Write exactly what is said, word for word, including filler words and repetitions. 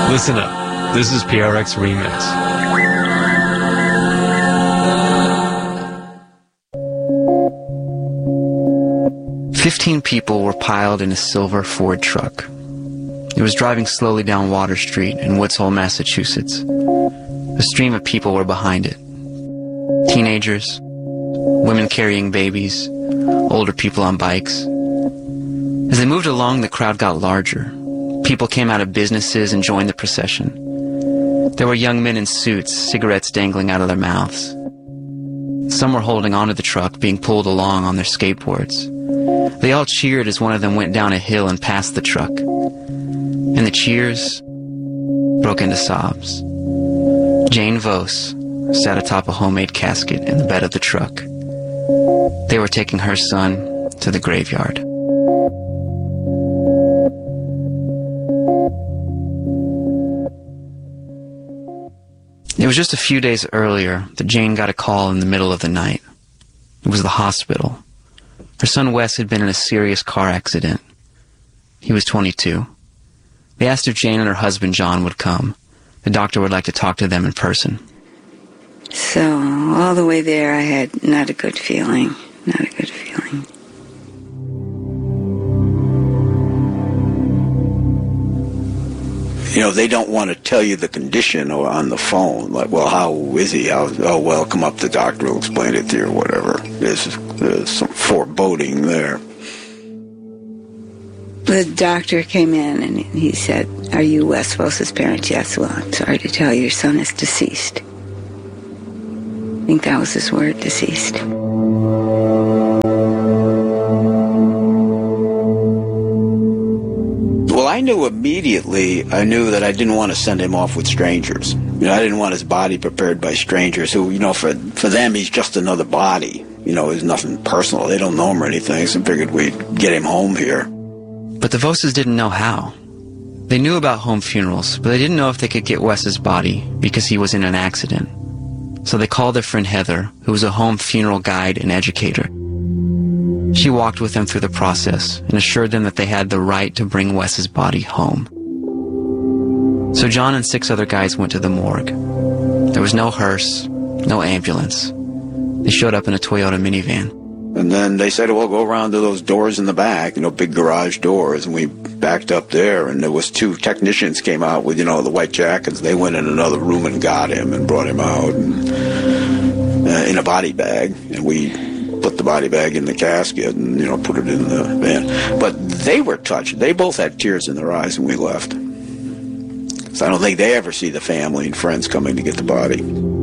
Listen up. This is P R X Remix. Fifteen people were piled in a silver Ford truck. It was driving slowly down Water Street in Woods Hole, Massachusetts. A stream of people were behind it. Teenagers, women carrying babies, older people on bikes. As they moved along, the crowd got larger. People came out of businesses and joined the procession. There were young men in suits, cigarettes dangling out of their mouths. Some were holding onto the truck, being pulled along on their skateboards. They all cheered as one of them went down a hill and passed the truck. And the cheers broke into sobs. Jane Vos sat atop a homemade casket in the bed of the truck. They were taking her son to the graveyard. It was just a few days earlier that Jane got a call in the middle of the night. It was the hospital. Her son Wes had been in a serious car accident. He was twenty-two. They asked if Jane and her husband John would come. The doctor would like to talk to them in person. So, all the way there I had not a good feeling. Not a good feeling. You know, they don't want to tell you the condition or on the phone. Like, well, how is he? How, oh, well, come up, the doctor will explain it to you or whatever. There's, there's some foreboding there. The doctor came in and he said, "Are you Wes Vos's parents?" "Yes." "Well, I'm sorry to tell you, your son is deceased." I think that was his word, deceased. Well, I knew immediately, I knew that I didn't want to send him off with strangers. You know, I didn't want his body prepared by strangers who, you know, for for them, he's just another body. You know, there's nothing personal. They don't know him or anything, so I figured we'd get him home here. But the Voses didn't know how. They knew about home funerals, but they didn't know if they could get Wes's body because he was in an accident. So they called their friend Heather, who was a home funeral guide and educator. She walked with them through the process and assured them that they had the right to bring Wes's body home. So John and six other guys went to the morgue. There was no hearse, no ambulance. They showed up in a Toyota minivan. And then they said, well, go around to those doors in the back, you know, big garage doors. And we backed up there, and there was two technicians came out with, you know, the white jackets. They went in another room and got him and brought him out and, uh, in a body bag. And we put the body bag in the casket and, you know, put it in the van. But they were touched. They both had tears in their eyes when we left. So I don't think they ever see the family and friends coming to get the body.